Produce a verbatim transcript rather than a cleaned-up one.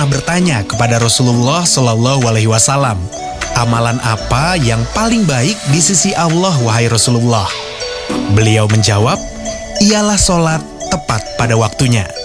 pernah bertanya kepada Rasulullah Shallallahu Alaihi Wasallam, amalan apa yang paling baik di sisi Allah, wahai Rasulullah? Beliau menjawab, ialah sholat tepat pada waktunya.